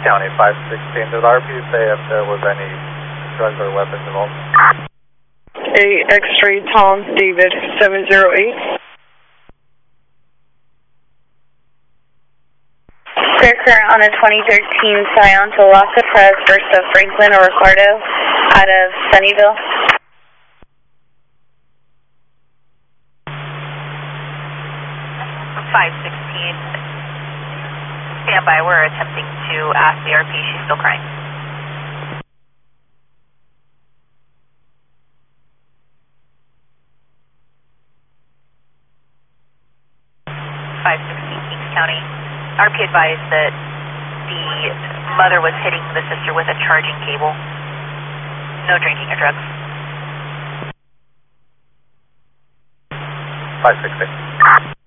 County 516. Did RP say if there was any drugs or weapons involved? X-ray Tom David 708. Clear current on a 2013 Scion to Las Perez versus Franklin or Ricardo out of Sunnyvale. Stand by, we're attempting to ask the RP, she's still crying. Kings County. RP advised that the mother was hitting the sister with a charging cable. No drinking or drugs. 568.